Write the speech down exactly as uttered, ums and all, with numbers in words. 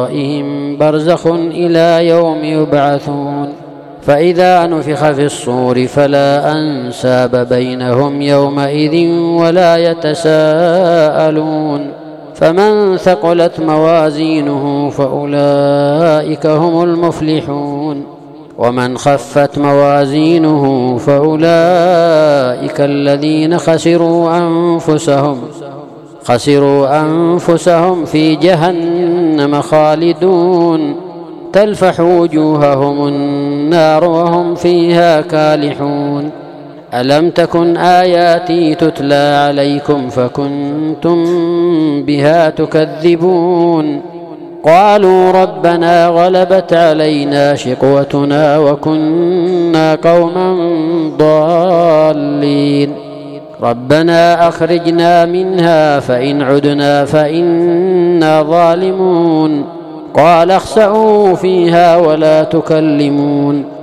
برزخ إلى يوم يبعثون فإذا نفخ في الصور فلا أنساب بينهم يومئذ ولا يتساءلون فمن ثقلت موازينه فأولئك هم المفلحون ومن خفت موازينه فأولئك الذين خسروا أنفسهم خسروا أنفسهم في جهنم خالدون تلفح وجوههم النار وهم فيها كالحون ألم تكن آياتي تتلى عليكم فكنتم بها تكذبون قالوا ربنا غلبت علينا شقوتنا وكنا قوما ضالين ربنا أخرجنا منها فإن عدنا فإنا ظالمون قال اخسئوا فيها ولا تكلمون